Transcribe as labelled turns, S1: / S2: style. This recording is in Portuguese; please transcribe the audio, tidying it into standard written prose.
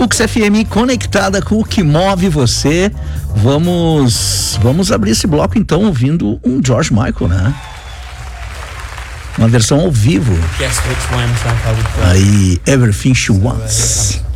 S1: Ux FM conectada com o que move você. Vamos abrir esse bloco então ouvindo um George Michael, né? Uma versão ao vivo. Aí, Everything She Wants.